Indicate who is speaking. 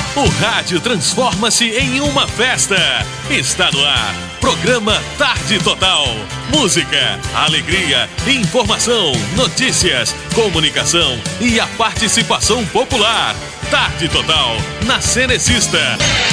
Speaker 1: O rádio transforma-se em uma festa. Está no ar. Programa Tarde Total. Música, alegria, informação, notícias, comunicação e a participação popular. Tarde Total, na Cenecista.